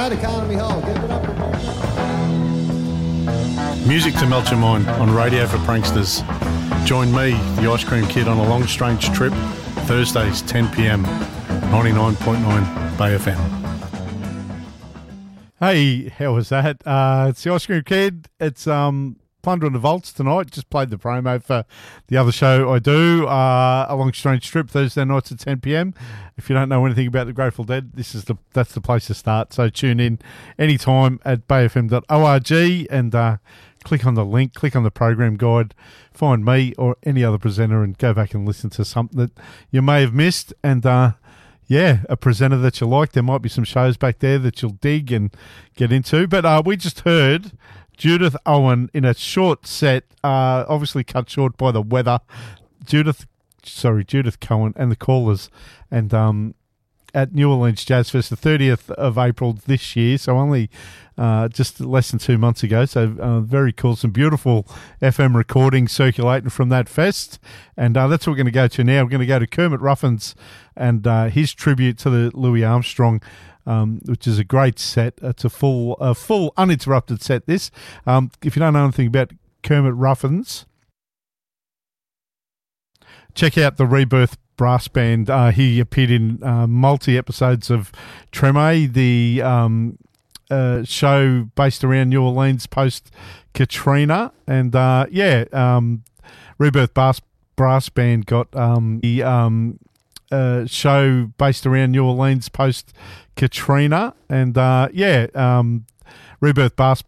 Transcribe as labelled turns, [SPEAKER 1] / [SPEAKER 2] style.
[SPEAKER 1] right at Carnaby Hall. Give it up.
[SPEAKER 2] Music to melt your mind on Radio for Pranksters. Join me, the Ice Cream Kid, on a long strange trip, Thursdays 10pm, 99.9 Bay FM.
[SPEAKER 3] Hey, how was that? It's the Ice Cream Kid. It's Plunder on the Vaults tonight. Just played the promo for the other show I do, A Long Strange Trip, Thursday nights at 10pm. If you don't know anything about the Grateful Dead, that's the place to start. So tune in anytime at bayfm.org and click on the link, click on the program guide, find me or any other presenter and go back and listen to something that you may have missed. And a presenter that you like. There might be some shows back there that you'll dig and get into. But we just heard Judith Owen in a short set, obviously cut short by the weather. Judith Cohen and the Callers, and at New Orleans Jazz Fest, the 30th of April this year, so only just less than 2 months ago. So very cool, some beautiful FM recordings circulating from that fest, and that's what we're going to go to now. We're going to go to Kermit Ruffins and his tribute to the Louis Armstrong, which is a great set. It's a full uninterrupted set, this. If you don't know anything about Kermit Ruffins, check out the Rebirth Brass Band. He appeared in multi-episodes of Treme, the show based around New Orleans post-Katrina. And, Rebirth Brass Band got the show based around New Orleans post-Katrina. And, Rebirth